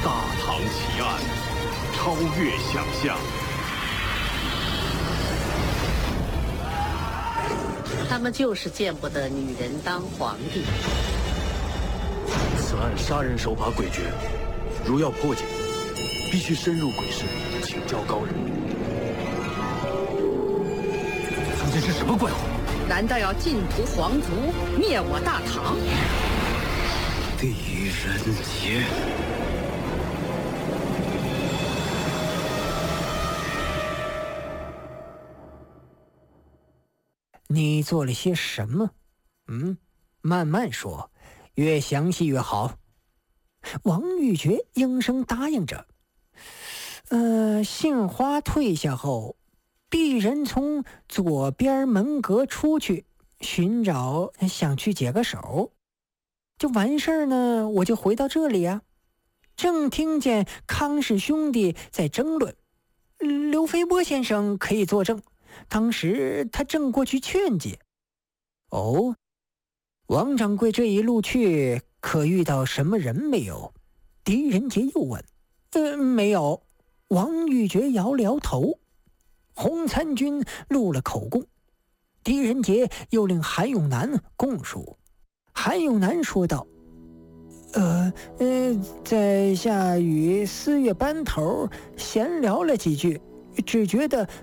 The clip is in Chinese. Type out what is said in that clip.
大唐奇案，超越想象。 他们就是见不得女人当皇帝。 此案杀人手法诡谲，如要破解，必须深入鬼市，请教高人。 他们是什么怪物？ 难道要尽屠皇族，灭我大唐？ 狄仁杰， 你做了些什么？慢慢说，越详细越好。王玉珏应声答应着。杏花退下后，鄙人从左边门阁出去，寻找想去解个手。就完事儿呢，我就回到这里啊。正听见康氏兄弟在争论，刘飞波先生可以作证，当时他正过去劝解。哦，王掌柜这一路去，可遇到什么人没有？狄仁杰又问。没有。王玉珏摇了摇头。洪参军录了口供，狄仁杰又令韩永南供述。韩永南说道：在下与四月班头闲聊了几句，只觉得